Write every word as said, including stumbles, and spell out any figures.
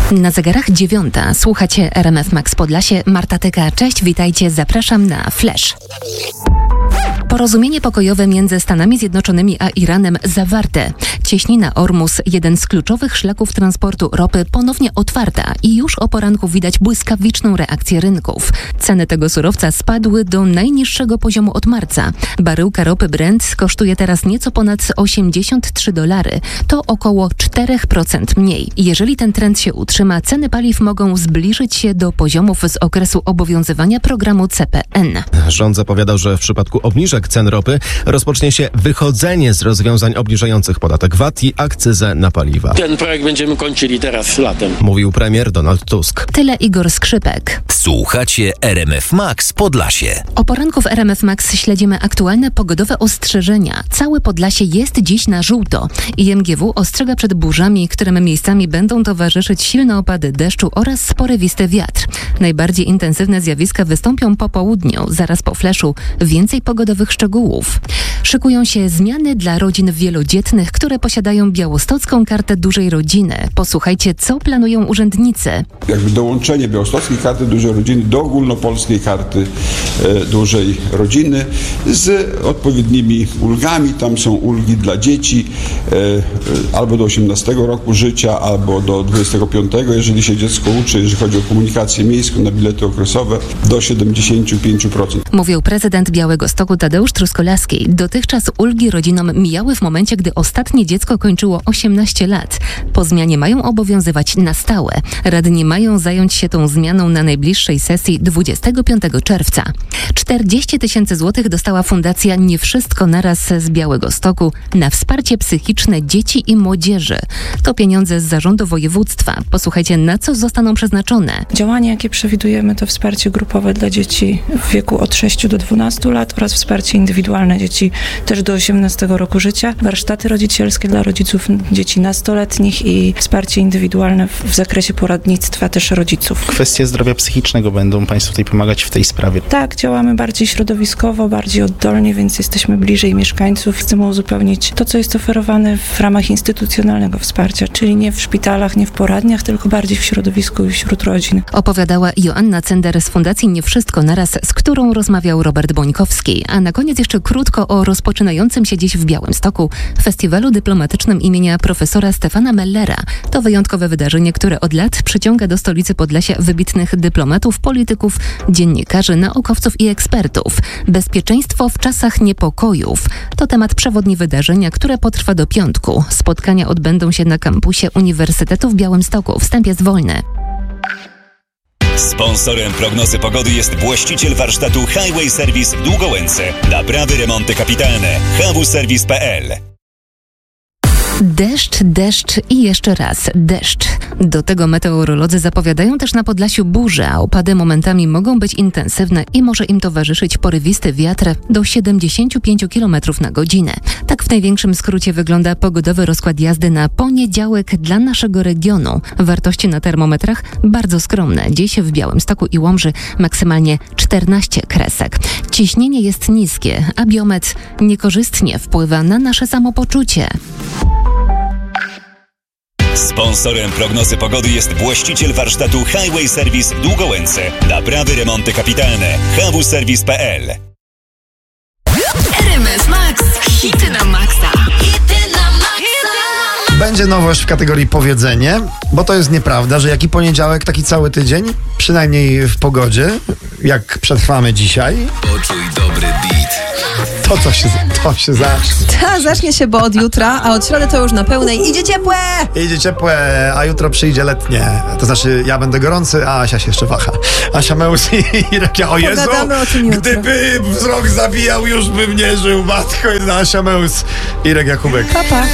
Na zegarach dziewiąta. Słuchacie R M F Max Podlasie. Marta Tyka, cześć, witajcie, zapraszam na Flash. Porozumienie pokojowe między Stanami Zjednoczonymi a Iranem zawarte. Cieśnina Ormus, jeden z kluczowych szlaków transportu ropy, ponownie otwarta i już o poranku widać błyskawiczną reakcję rynków. Ceny tego surowca spadły do najniższego poziomu od marca. Baryłka ropy Brent kosztuje teraz nieco ponad osiemdziesiąt trzy dolary. To około cztery procent mniej. Jeżeli ten trend się utrzyma, ceny paliw mogą zbliżyć się do poziomów z okresu obowiązywania programu C P N. Rząd zapowiadał, że w przypadku obniżek cen ropy rozpocznie się wychodzenie z rozwiązań obniżających podatek V A T i akcyzę na paliwa. Ten projekt będziemy kończyli teraz latem. Mówił premier Donald Tusk. Tyle Igor Skrzypek. Słuchacie R M F Max Podlasie. O poranku w R M F Max śledzimy aktualne pogodowe ostrzeżenia. Całe Podlasie jest dziś na żółto. I M G W ostrzega przed burzami, którym miejscami będą towarzyszyć silne opady deszczu oraz porywisty wiatr. Najbardziej intensywne zjawiska wystąpią po południu. Zaraz po flashu więcej pogodowych szczegółów. Szykują się zmiany dla rodzin wielodzietnych, które posiadają białostocką kartę dużej rodziny. Posłuchajcie, co planują urzędnicy. Jakby dołączenie białostockiej karty dużej rodziny do ogólnopolskiej karty e, dużej rodziny z odpowiednimi ulgami. Tam są ulgi dla dzieci e, albo do osiemnastego roku życia, albo do dwudziestego piątego, jeżeli się dziecko uczy, jeżeli chodzi o komunikację miejską, na bilety okresowe, do siedemdziesiąt pięć procent. Mówił prezydent Białegostoku Tadeusz Truskolaski. Dotychczas ulgi rodzinom mijały w momencie, gdy ostatnie dziecko kończyło osiemnaście lat. Po zmianie mają obowiązywać na stałe. Radni mają zająć się tą zmianą na najbliższej sesji dwudziestego piątego czerwca. czterdzieści tysięcy złotych dostała Fundacja Nie Wszystko Naraz z Białegostoku na wsparcie psychiczne dzieci i młodzieży. To pieniądze z zarządu województwa. Posłuchajcie, na co zostaną przeznaczone. Działania, jakie przewidujemy, to wsparcie grupowe dla dzieci w wieku od sześciu do dwunastu lat oraz wsparcie indywidualne dzieci też do osiemnastego roku życia, warsztaty rodzicielskie dla rodziców dzieci nastoletnich i wsparcie indywidualne w, w zakresie poradnictwa też rodziców. Kwestie zdrowia psychicznego będą Państwo tutaj pomagać w tej sprawie? Tak, działamy bardziej środowiskowo, bardziej oddolnie, więc jesteśmy bliżej mieszkańców. Chcemy uzupełnić to, co jest oferowane w ramach instytucjonalnego wsparcia, czyli nie w szpitalach, nie w poradniach, tylko bardziej w środowisku i wśród rodzin. Opowiadała Joanna Cender z Fundacji Nie Wszystko Naraz, z którą rozmawiał Robert Bońkowski. A na koniec jeszcze krótko o rozpoczynającym się dziś w Białymstoku festiwalu dyplomatycznym imienia profesora Stefana Mellera. To wyjątkowe wydarzenie, które od lat przyciąga do stolicy Podlasia wybitnych dyplomatów, polityków, dziennikarzy, naukowców i ekspertów. Bezpieczeństwo w czasach niepokojów. To temat przewodni wydarzenia, które potrwa do piątku. Spotkania odbędą się na kampusie Uniwersytetu w Białymstoku. Wstęp jest wolny. Sponsorem prognozy pogody jest właściciel warsztatu Highway Service w Długołęce. Naprawy, remonty kapitalne. h w serwis kropka p l. Deszcz, deszcz i jeszcze raz deszcz. Do tego meteorolodzy zapowiadają też na Podlasiu burze, a opady momentami mogą być intensywne i może im towarzyszyć porywisty wiatr do siedemdziesiąt pięć kilometrów na godzinę. Tak w największym skrócie wygląda pogodowy rozkład jazdy na poniedziałek dla naszego regionu. Wartości na termometrach bardzo skromne. Dziś w Białymstoku i Łomży maksymalnie czternaście kresek. Ciśnienie jest niskie, a biometr niekorzystnie wpływa na nasze samopoczucie. Sponsorem prognozy pogody jest właściciel warsztatu Highway Service w Długołęce. Naprawy, remonty kapitalne. h w serwis kropka p l. R M F Max. Hity na maksa. Hity na maksa. Będzie nowość w kategorii powiedzenie, bo to jest nieprawda, że jaki poniedziałek, taki cały tydzień, przynajmniej w pogodzie, jak przetrwamy dzisiaj. Poczuj dobry beat. To co się, to się zacznie. Ta zacznie się, bo od jutra, a od środy to już na pełnej. Idzie ciepłe! Idzie ciepłe, a jutro przyjdzie letnie. To znaczy, ja będę gorący, a Asia się jeszcze waha. Asia Meus i Irekia, o Jezu, Pogadamy o tym jutro. Gdyby wzrok zabijał, już bym nie żył. Matko, Asia Meus i Irek Jakubek. Pa, pa.